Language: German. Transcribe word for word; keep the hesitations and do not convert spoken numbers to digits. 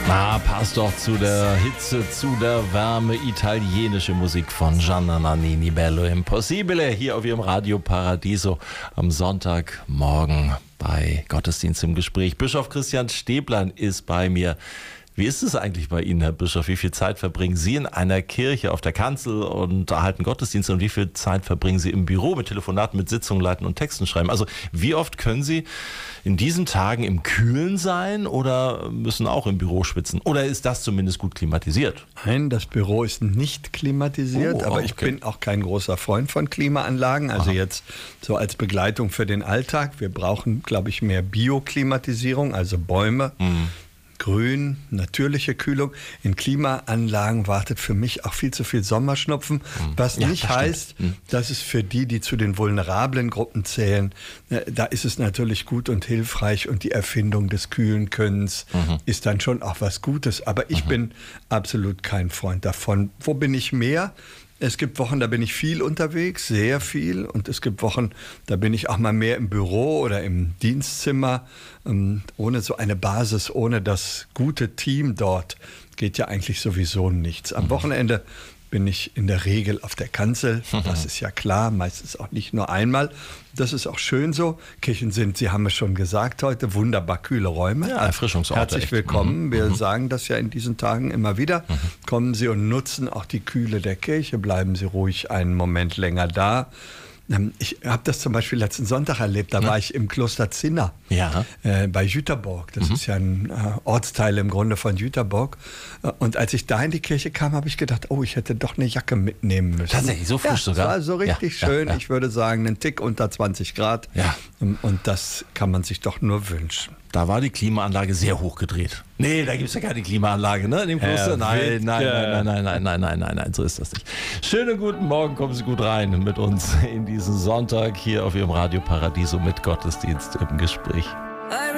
Ah, passt doch zu der Hitze, zu der Wärme. Italienische Musik von Gianna Nannini, Bello Impossibile, hier auf Ihrem Radio Paradiso am Sonntagmorgen bei Gottesdienst im Gespräch. Bischof Christian Stäblein ist bei mir. Wie ist es eigentlich bei Ihnen, Herr Bischof? Wie viel Zeit verbringen Sie in einer Kirche auf der Kanzel und erhalten Gottesdienste und wie viel Zeit verbringen Sie im Büro mit Telefonaten, mit Sitzungen leiten und Texten schreiben? Also wie oft können Sie in diesen Tagen im Kühlen sein oder müssen auch im Büro schwitzen? Oder ist das zumindest gut klimatisiert? Nein, das Büro ist nicht klimatisiert, Oh, aber okay. ich bin auch kein großer Freund von Klimaanlagen. Also Aha. jetzt so als Begleitung für den Alltag. Wir brauchen, glaube ich, mehr Bioklimatisierung, also Bäume. Mhm. Grün, natürliche Kühlung. In Klimaanlagen wartet für mich auch viel zu viel Sommerschnupfen, was Ja, nicht das stimmt. heißt, Mhm. dass es für die, die zu den vulnerablen Gruppen zählen, äh, da ist es natürlich gut und hilfreich und die Erfindung des kühlen Könnens Mhm. ist dann schon auch was Gutes. Aber ich bin absolut kein Freund davon. Wo bin ich mehr? Es gibt Wochen, da bin ich viel unterwegs, sehr viel. Und es gibt Wochen, da bin ich auch mal mehr im Büro oder im Dienstzimmer. Ähm, ohne so eine Basis, ohne das gute Team dort geht ja eigentlich sowieso nichts. Am Wochenende bin ich in der Regel auf der Kanzel. Das ist ja klar, meistens auch nicht nur einmal. Das ist auch schön so. Kirchen sind, Sie haben es schon gesagt heute, wunderbar kühle Räume. Ja, Erfrischungsorte. Herzlich echt. willkommen. Wir sagen das ja in diesen Tagen immer wieder. Kommen Sie und nutzen auch die Kühle der Kirche. Bleiben Sie ruhig einen Moment länger da. Ähm, Ich habe das zum Beispiel letzten Sonntag erlebt. Da war ich im Kloster Zinna Ja. äh, bei Jüterborg. Das ist ja ein äh, Ortsteil im Grunde von Jüterborg. Äh, und als ich da in die Kirche kam, habe ich gedacht, oh, ich hätte doch eine Jacke mitnehmen müssen. Tatsächlich, so frisch ja, sogar? Das war so richtig Ja, schön. ja, ja. Ich würde sagen, einen Tick unter zwanzig Grad. Ja. Ähm, Und das kann man sich doch nur wünschen. Da war die Klimaanlage sehr hoch gedreht. Nee, da gibt es ja keine Klimaanlage, ne? In dem Kloster? Herr Nein, nein, Wittke. nein, nein, nein, nein, nein, nein, nein, nein, so ist das nicht. Schönen guten Morgen, kommen Sie gut rein mit uns in diesen Sonntag hier auf Ihrem Radio Paradiso mit Gottesdienst im Gespräch.